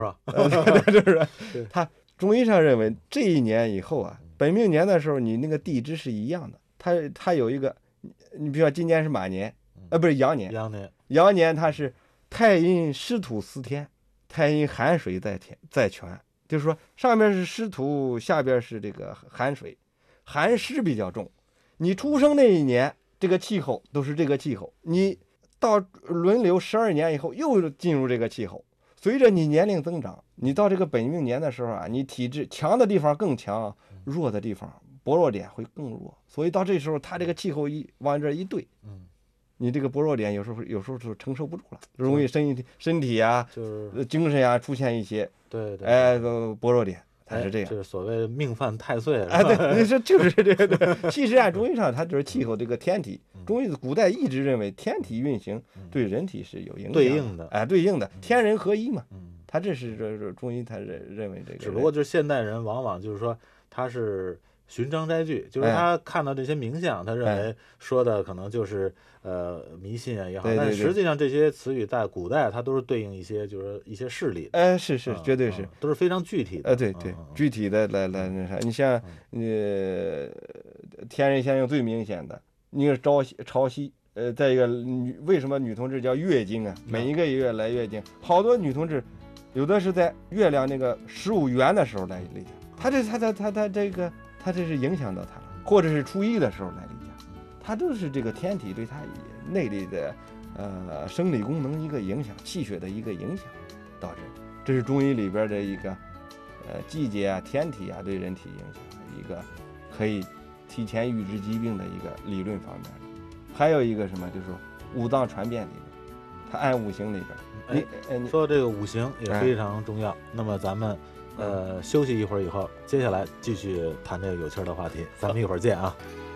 吧？ 就是他中医上认为这一年以后啊，本命年的时候，你那个地支是一样的。它有一个，你比如说今年是马年，不是羊年，羊年它是太阴湿土司天，太阴寒水在泉，就是说上面是湿土，下边是这个寒水，寒湿比较重。你出生那一年，这个气候都是这个气候，你到轮流12年以后又进入这个气候。随着你年龄增长，你到这个本命年的时候啊，你体质强的地方更强，弱的地方薄弱点会更弱。所以到这时候，它这个气候往这一对，你这个薄弱点有时候是承受不住了，容易身体啊， 就是精神啊出现一些薄弱点。它是这样， 就是所谓命犯太岁。 对，你说就是这个。其实按中医上，它就是气候这个天体。中医古代一直认为天体运行对人体是有影响的，对应的，天人合一嘛。他这中医他认为这个。 只不过就是现代人往往就是说他是寻章摘句，就是他看到这些名相，他认为说的可能就是迷信啊也好，但实际上这些词语在古代它都是对应一些就是一些事例。 是绝对是， 都是非常具体的。 对，具体的来那啥，你像天人相应最明显的，你是潮汐。再一个为什么女同志叫月经啊？每一个月来月经，好多女同志有的是在月亮那个15圆的时候来例假，他这是影响到他了，或者是初一的时候来例假，他都是这个天体对他内里的生理功能一个影响，气血的一个影响导致。这是中医里边的一个季节啊、天体啊对人体影响的一个可以提前预知疾病的一个理论方面。还有一个什么，就是五脏传变里边，它按五行里边。 你说这个五行也非常重要。那么咱们休息一会儿以后，接下来继续谈这个有趣的话题，咱们一会儿见啊。